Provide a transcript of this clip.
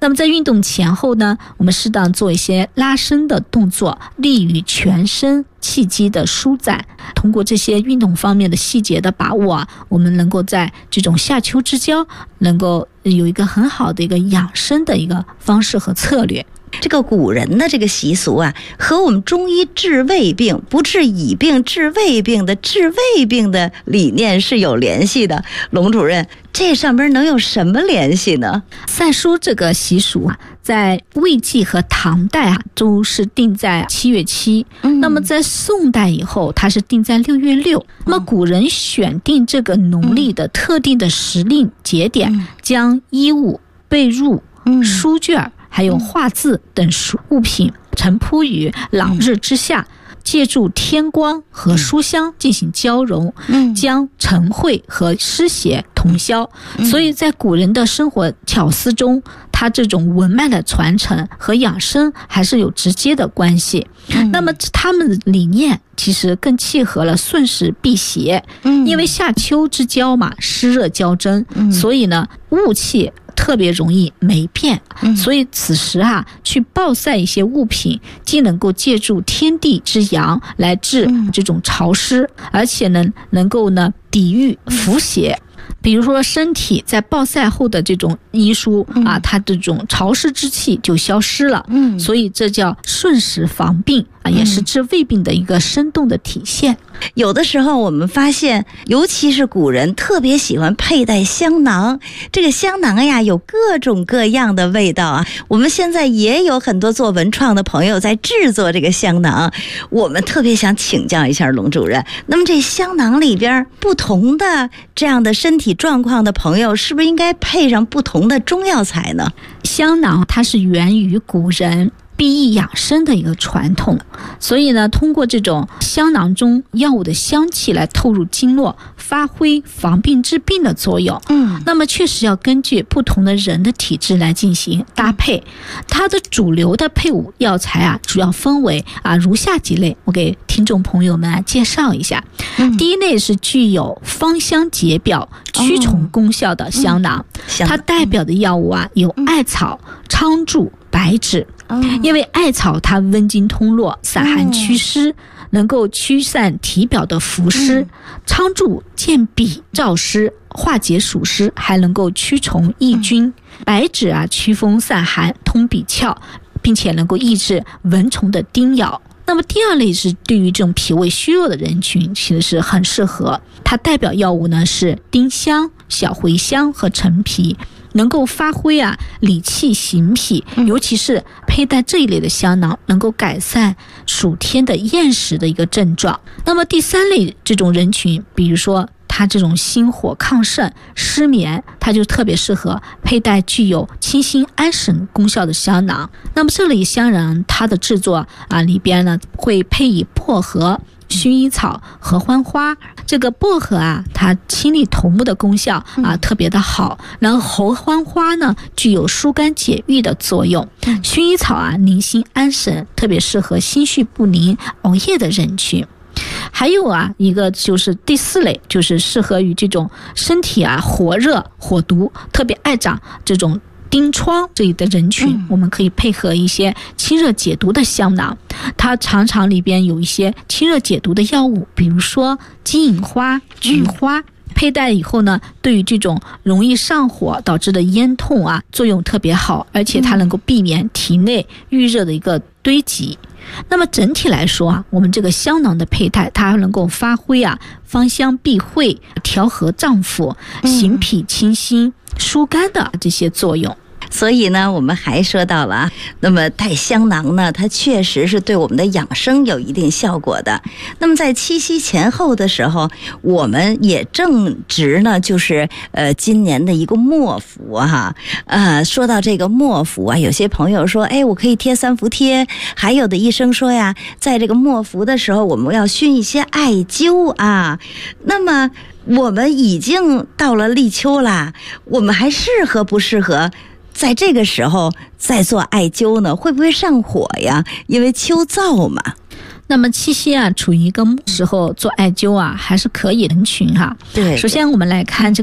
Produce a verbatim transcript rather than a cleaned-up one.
那么在运动前后呢，我们适当做一些拉伸的动作，利于全身气机的舒展。通过这些运动方面的细节的把握啊，我们能够在这种夏秋之交能够有一个很好的一个养生的一个方式和策略。 这个古人的这个习俗啊，和我们中医治胃病不治已病治胃病的治胃病的理念是有联系的。龙主任，这上边能有什么联系呢？ 赛书这个习俗啊，在魏纪和唐代啊都是定在七月七、嗯、那么在宋代以后它是定在六月六、嗯、那么古人选定这个农历的特定的时令节点、嗯、将衣物、被褥、嗯、书卷还有画字等物品陈铺于朗日之下、嗯、借助天光和书香进行交融、嗯、将晨会和诗写同销、嗯、所以在古人的生活巧思中，它这种文脉的传承和养生还是有直接的关系、嗯、那么他们的理念其实更契合了顺时避邪、嗯、因为夏秋之交嘛，湿热交争、嗯、所以呢雾气特别容易霉变、嗯、所以此时啊去暴晒一些物品，既能够借助天地之阳来治这种潮湿、嗯、而且呢能够呢抵御伏邪、嗯，比如说身体在暴晒后的这种衣书、嗯、啊，它这种潮湿之气就消失了，嗯，所以这叫顺时防病啊，也是治胃病的一个生动的体现。 有的时候我们发现，尤其是古人特别喜欢佩戴香囊，这个香囊呀有各种各样的味道啊。我们现在也有很多做文创的朋友在制作这个香囊，我们特别想请教一下龙主任，那么这香囊里边不同的这样的身体状况的朋友，是不是应该配上不同的中药材呢？ 香囊它是源于古人避疫养生的一个传统，所以呢通过这种香囊中药物的香气来透入经络，发挥防病治病的作用。嗯，那么确实要根据不同的人的体质来进行搭配。它的主流的配伍药材啊，主要分为啊如下几类，我给听众朋友们啊介绍一下。嗯、第一类是具有芳香解表、驱虫功效的香囊，嗯、它代表的药物啊有艾草、苍术、白芷。因为艾草它温经通络，散寒祛湿、嗯、能够驱散体表的浮湿、嗯、苍术健脾燥湿，化解暑湿，还能够驱虫抑菌、嗯、白芷啊驱风散寒，通鼻窍，并且能够抑制蚊虫的叮咬。那么第二类是对于这种脾胃虚弱的人群其实是很适合，它代表药物呢是丁香、小茴香和陈皮，能够发挥啊理气行脾，尤其是佩戴这一类的香囊能够改善暑天的厌食的一个症状。那么第三类这种人群，比如说他这种心火亢盛、失眠，他就特别适合佩戴具有清心安神功效的香囊。那么这类香囊它的制作啊里边呢会配以薄荷、薰衣草、合欢花。这个薄荷啊它清利头目的功效啊特别的好，然后合欢花呢具有疏肝解郁的作用，薰衣草啊宁心安神，特别适合心绪不宁、熬夜的人群。还有啊一个就是第四类，就是适合于这种身体啊火热火毒，特别爱长这种疔疮这里的人群、嗯、我们可以配合一些清热解毒的香囊，它常常里边有一些清热解毒的药物，比如说金银花、菊花、嗯，佩戴以后呢，对于这种容易上火导致的咽痛啊作用特别好，而且它能够避免体内郁热的一个堆积。那么整体来说啊，我们这个香囊的佩戴它能够发挥啊芳香避秽、调和脏腑、行脾清心、疏肝的这些作用。 所以呢我们还说到了，那么带香囊呢它确实是对我们的养生有一定效果的。那么在七夕前后的时候，我们也正值呢就是呃今年的一个末伏哈。呃说到这个末伏啊，有些朋友说哎我可以贴三伏贴，还有的医生说呀在这个末伏的时候我们要熏一些艾灸啊。那么我们已经到了立秋啦，我们还适合不适合在这个时候再做艾灸呢？会不会上火呀？因为秋燥嘛。 那么七夕啊处于一个时候做艾灸啊还是可以人群哈。 对， 首先我们来看这